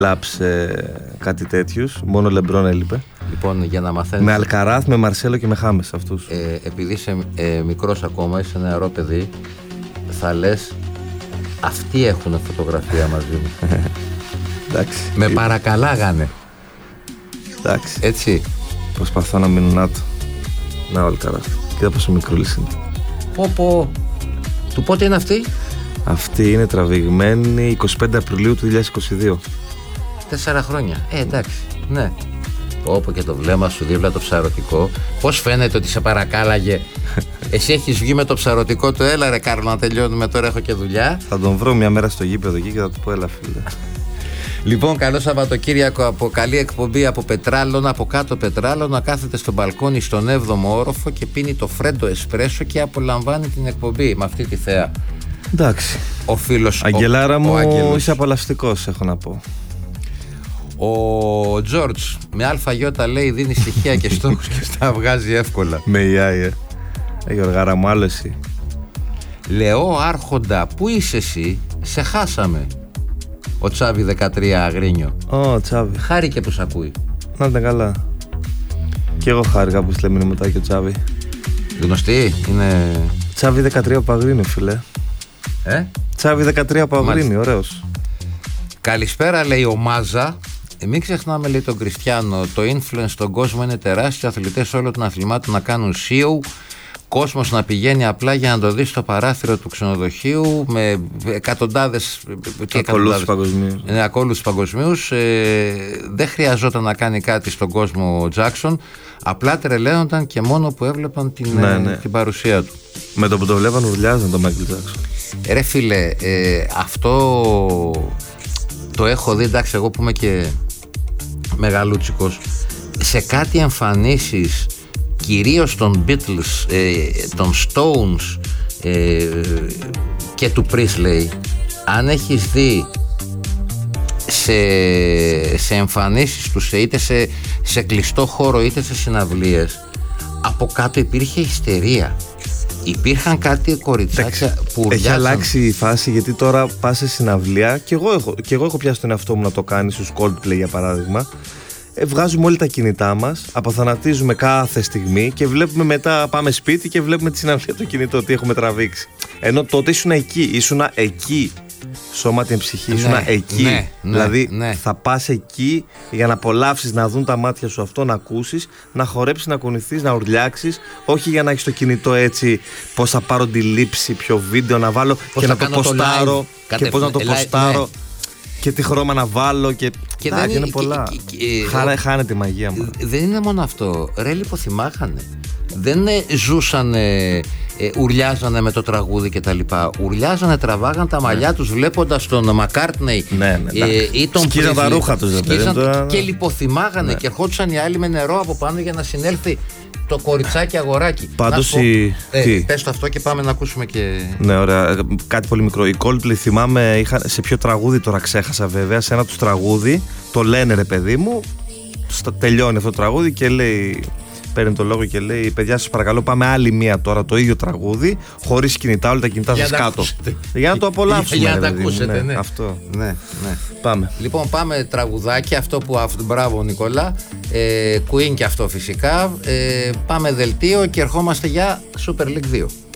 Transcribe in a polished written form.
λάψε κάτι τέτοιους. Μόνο ο Λεμπρόν έλειπε. Λοιπόν, για να μαθαίνεις. Με Αλκαράθ, με Μαρσέλο και με Χάμες αυτούς. Επειδή είσαι μικρός ακόμα, είσαι νεαρό παιδί, θα λες αυτοί έχουν φωτογραφία μαζί μου. Εντάξει. Με παρακαλάγανε. Εντάξει. Έτσι. Προσπαθώ να μείνω να ο Αλκαράθ. Κοίτα πόσο μικρούλης είναι. Πω. Του πότε είναι αυτή? Αυτή είναι τραβηγμένη 25 Απριλίου του 2022. 4 χρόνια. Εντάξει. Ναι. Όπου και το βλέμμα σου δίπλα το ψαρωτικό. Πώς φαίνεται ότι σε παρακάλαγε. Εσύ έχεις βγει με το ψαρωτικό του. Έλα ρε Κάρλο, να τελειώνουμε τώρα, έχω και δουλειά. Θα τον βρω μια μέρα στο γήπεδο εκεί και θα του πω έλα φίλε. Λοιπόν, καλό Σαββατοκύριακο από καλή εκπομπή από Πετράλωνα, από κάτω Πετράλωνα. Κάθεται στο μπαλκόνι στον 7ο όροφο και πίνει το φρέντο εσπρέσο και απολαμβάνει την εκπομπή με αυτή τη θέα. Εντάξει. Ο φίλος Αγγελάρα μου, Άγγελος. είσαι απολαυστικός, έχω να πω. Ο Τζόρτζ με ΑΙ λέει δίνει στοιχεία και στόχους και στα βγάζει εύκολα. Με AI, Γιωργάρα μου, άλλο εσύ. Λεώ Άρχοντα, πού είσαι εσύ, σε χάσαμε. Ο Τσάβη 13 Αγρίνιο. Τσάβη. Χάρηκε που σ' ακούει. Να είστε καλά. Και εγώ χάρηκα που στέλνει μηνυματάκι ο Τσάβη. Γνωστή είναι. Τσάβη 13 από Αγρίνιο, φίλε. Τσάβη 13 από Αγρίνιο, ωραίος. Καλησπέρα, λέει ο Μάζα. Μην ξεχνάμε, λέει τον Κριστιανό, το influence στον κόσμο είναι τεράστιο. Αθλητές όλων των αθλημάτων να κάνουν CEO. Κόσμος να πηγαίνει απλά για να το δει στο παράθυρο του ξενοδοχείου με εκατοντάδες ακόλουθους παγκοσμίους. Δεν χρειαζόταν να κάνει κάτι στον κόσμο ο Τζάκσον. Απλά τρελαίνονταν και μόνο που έβλεπαν την παρουσία του. Με το που το βλέπαν ουρλιάζαν τον Μάικλ Τζάκσον. Ρε φίλε, αυτό το έχω δει, εντάξει, εγώ που είμαι και μεγαλούτσικος, σε κάτι εμφανίσεις κυρίως των Beatles, των Stones και του Presley, αν έχεις δει σε εμφανίσεις τους είτε σε κλειστό χώρο είτε σε συναυλίες, από κάτω υπήρχε ιστερία. Υπήρχαν κάτι κοριτσάκια που ουρλιάζαν. Έχει αλλάξει η φάση, γιατί τώρα πας σε συναυλία και εγώ έχω πιάσει τον εαυτό μου να το κάνει στους Coldplay για παράδειγμα. Βγάζουμε όλοι τα κινητά μας, αποθανατίζουμε κάθε στιγμή και βλέπουμε μετά, πάμε σπίτι και βλέπουμε τη συναυλία το κινητό, τι έχουμε τραβήξει. Ενώ τότε ήσουν εκεί. Σώμα την ψυχή, ήσουν εκεί. Δηλαδή θα πας εκεί για να απολαύσεις, να δουν τα μάτια σου αυτό, να ακούσεις, να χορέψεις, να κουνηθείς, να ουρλιάξεις. Όχι για να έχεις το κινητό έτσι, πώς θα πάρω τη λήψη, ποιο βίντεο να βάλω και να το ποστάρω και πώς να το ποστάρω. Και τι χρώμα να βάλω και εντάξει, είναι πολλά. Χάνεται η μαγεία μου. Δεν είναι μόνο αυτό. Ρε, λιποθυμάχανε. Δεν ζούσανε, ουρλιάζανε με το τραγούδι και τα λοιπά. Ουρλιάζανε, τραβάγαν τα μαλλιά τους βλέποντας τον Μακάρτνεϊ ή τον σκίζαν τα ρούχα τους και λιποθυμάγανε και ερχόντουσαν οι άλλοι με νερό από πάνω για να συνέλθει το κοριτσάκι αγοράκι. Πάντως πες το αυτό και πάμε να ακούσουμε και. Ναι, ωραία. Κάτι πολύ μικρό. Οι Coldplay θυμάμαι σε ποιο τραγούδι, τώρα ξέχασα βέβαια, σε ένα τους τραγούδι το λένε ρε παιδί μου, τελειώνει αυτό το τραγούδι και λέει, παίρνει το λόγο και λέει: παιδιά, σας παρακαλώ, πάμε άλλη μία τώρα το ίδιο τραγούδι, χωρίς κινητά, όλα τα κινητά σας κάτω. Για να το απολαύσουμε. Για να τα ακούσετε, ναι. Αυτό. Ναι. Πάμε. Λοιπόν, πάμε τραγουδάκι. Αυτό που. Μπράβο, Νικόλα. Queen και αυτό φυσικά. Πάμε δελτίο και ερχόμαστε για Super League 2.